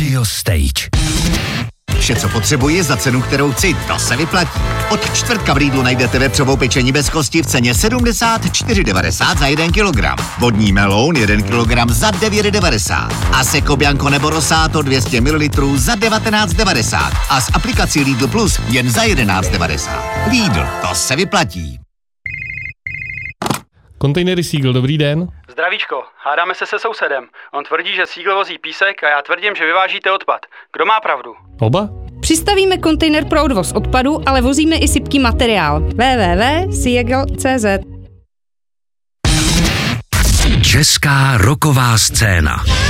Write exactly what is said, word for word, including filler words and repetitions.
Radio Stage. Vše, co potřebuji za cenu, kterou chci, to se vyplatí. Od čtvrtka v Lidlu najdete vepřovou pečení bez kosti v ceně sedmdesát čtyři devadesát za jeden kilogram. Vodní meloun jeden kilogram za devět devadesát. A Seco Bianco nebo Rosato dvě stě mililitrů za devatenáct devadesát. A s aplikací Lidl Plus jen za jedenáct devadesát. Lidl, to se vyplatí. Kontejnery Siegl, dobrý den. Zdravíčko, hádáme se se sousedem. On tvrdí, že Siegl vozí písek a já tvrdím, že vyvážíte odpad. Kdo má pravdu? Oba? Přistavíme kontejner pro odvoz odpadu, ale vozíme i sypký materiál. w w w tečka siegl tečka c z Česká roková scéna.